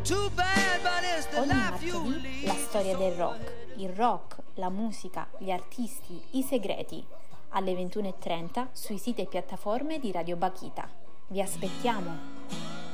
Ogni martedì la storia del rock, il rock, la musica, gli artisti, i segreti, alle 21:30 sui siti e piattaforme di Radio Bakhita. Vi aspettiamo!